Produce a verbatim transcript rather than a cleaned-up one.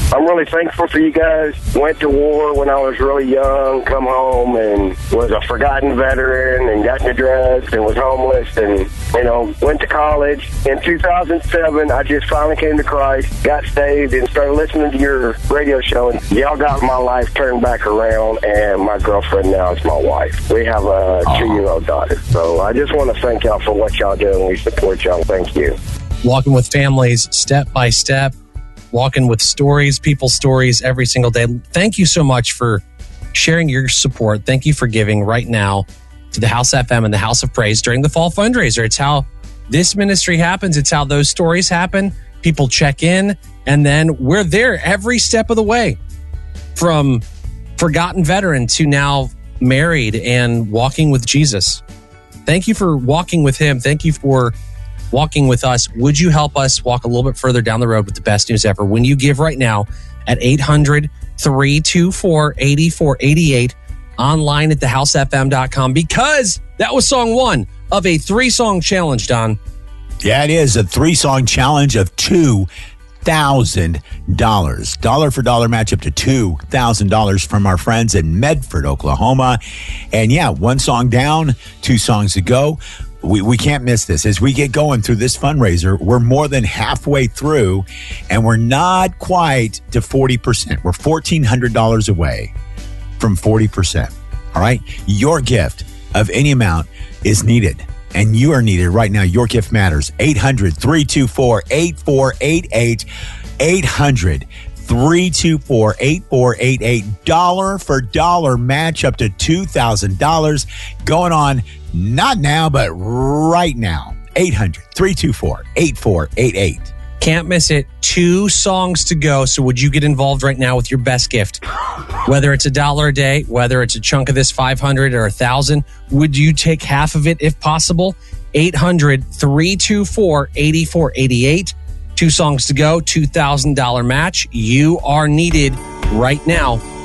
I'm really thankful for you guys. Went to war when I was really young, come home and was a forgotten veteran and got into drugs and was homeless and, you know, went to college. In two thousand seven, I just finally came to Christ, got saved, and started listening to your radio show. And y'all got my life turned back around, and my girlfriend now is my wife. We have a two-year-old daughter. So I just want to thank y'all for what y'all do, and we support y'all. Thank you. Walking with families, step by step, walking with stories, people's stories every single day. Thank you so much for sharing your support. Thank you for giving right now to the House F M and the House of Praise during the fall fundraiser. It's how this ministry happens. It's how those stories happen. People check in, and then we're there every step of the way, from forgotten veteran to now married and walking with Jesus. Thank you for walking with him. Thank you for walking with us. Would you help us walk a little bit further down the road with the best news ever when you give right now at eight hundred, three two four, eight four eight eight, online at the house f m dot com, because that was song one of a three-song challenge, Don. Yeah, it is a three-song challenge of two thousand dollars. Dollar for dollar match up to two thousand dollars from our friends in Medford, Oklahoma. And yeah, one song down, two songs to go. We we can't miss this. As we get going through this fundraiser, we're more than halfway through, and we're not quite to forty percent. We're fourteen hundred dollars away from forty percent. All right? Your gift of any amount is needed, and you are needed right now. Your gift matters. eight hundred, three two four, eight four eight eight. eight hundred, three two four, eight four eight eight. Dollar for dollar match up to two thousand dollars. Going on not now, but right now. eight hundred, three two four, eight four eight eight. Can't miss it. Two songs to go. So would you get involved right now with your best gift? Whether it's a dollar a day, whether it's a chunk of this five hundred or a thousand, would you take half of it if possible? eight hundred, three two four, eight four eight eight. Two songs to go, two thousand dollars match. You are needed right now.